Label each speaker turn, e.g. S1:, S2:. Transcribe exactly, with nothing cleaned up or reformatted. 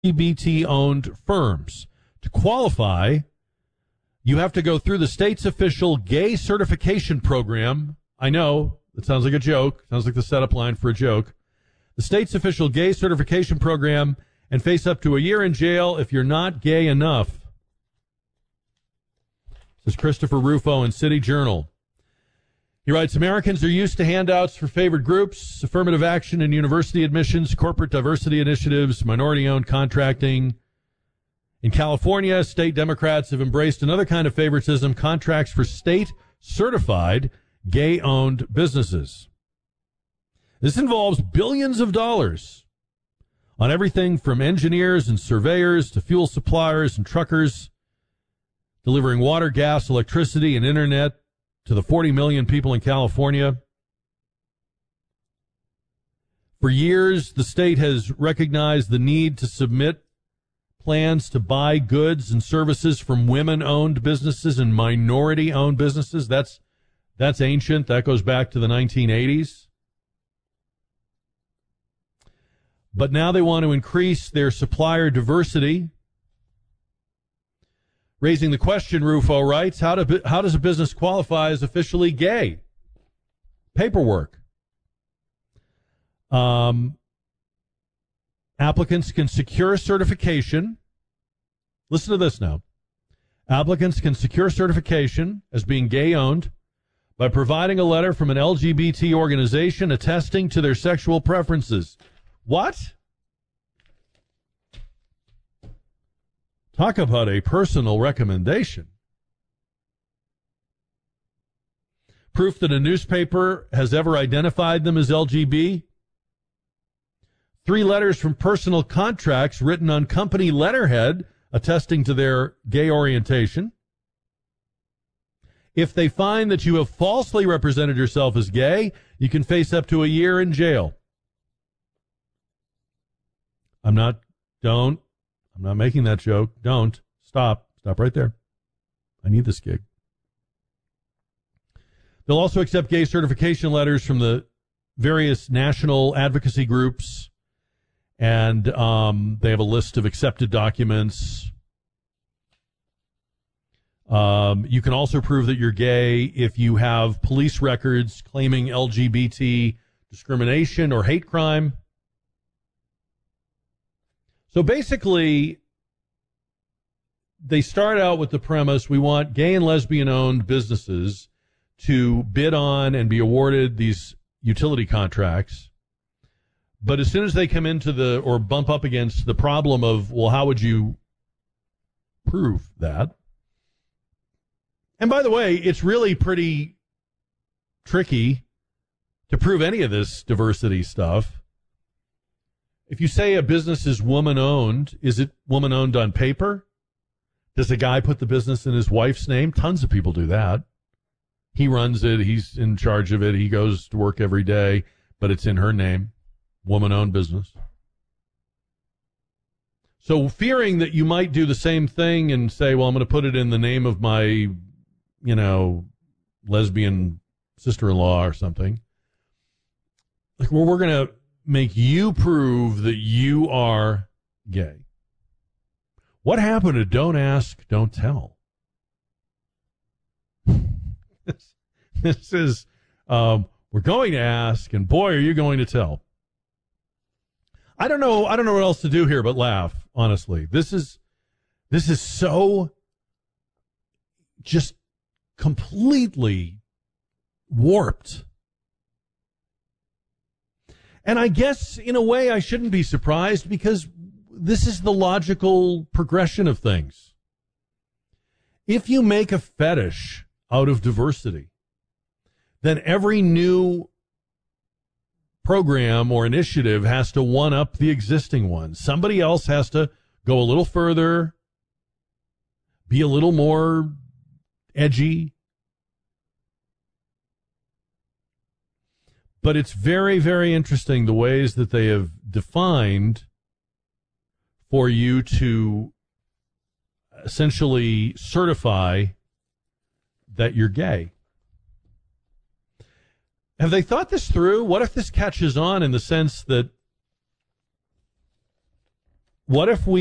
S1: B T-owned firms. To qualify, you have to go through the state's official gay certification program. I know, it sounds like a joke. Sounds like the setup line for a joke. The state's official gay certification program and face up to a year in jail if you're not gay enough. This is Christopher Rufo in City Journal. He writes, Americans are used to handouts for favored groups, affirmative action in university admissions, corporate diversity initiatives, minority-owned contracting. In California, state Democrats have embraced another kind of favoritism, contracts for state-certified gay-owned businesses. This involves billions of dollars on everything from engineers and surveyors to fuel suppliers and truckers, delivering water, gas, electricity, and internet to the forty million people in California. For years, the state has recognized the need to submit plans to buy goods and services from women-owned businesses and minority-owned businesses. That's that's ancient. That goes back to the nineteen eighties. But now they want to increase their supplier diversity. Raising the question, Rufo writes, how, do, how does a business qualify as officially gay? Paperwork. Um, applicants can secure certification. Listen to this now. Applicants can secure certification as being gay-owned by providing a letter from an L G B T organization attesting to their sexual preferences. What? Talk about a personal recommendation. Proof that a newspaper has ever identified them as L G B. Three letters from personal contracts written on company letterhead attesting to their gay orientation. If they find that you have falsely represented yourself as gay, you can face up to a year in jail. I'm not, don't, I'm not making that joke. Don't. Stop. Stop right there. I need this gig. They'll also accept gay certification letters from the various national advocacy groups, and um, they have a list of accepted documents. Um, you can also prove that you're gay if you have police records claiming L G B T discrimination or hate crime. So basically, they start out with the premise, we want gay and lesbian-owned businesses to bid on and be awarded these utility contracts. But as soon as they come into the, or bump up against the problem of, well, how would you prove that? And by the way, it's really pretty tricky to prove any of this diversity stuff. If you say a business is woman-owned, is it woman-owned on paper? Does a guy put the business in his wife's name? Tons of people do that. He runs it. He's in charge of it. He goes to work every day, but it's in her name. Woman-owned business. So fearing that you might do the same thing and say, well, I'm going to put it in the name of my, you know, lesbian sister-in-law or something. Like, well, we're going to make you prove that you are gay. What happened to don't ask, don't tell? this, this is, um, we're going to ask, and boy, are you going to tell. I don't know, I don't know what else to do here but laugh, honestly. This is, this is so just completely warped. And I guess, in a way, I shouldn't be surprised because this is the logical progression of things. If you make a fetish out of diversity, then every new program or initiative has to one-up the existing one. Somebody else has to go a little further, be a little more edgy. But it's very, very interesting the ways that they have defined for you to essentially certify that you're gay. Have they thought this through? What if this catches on in the sense that What if we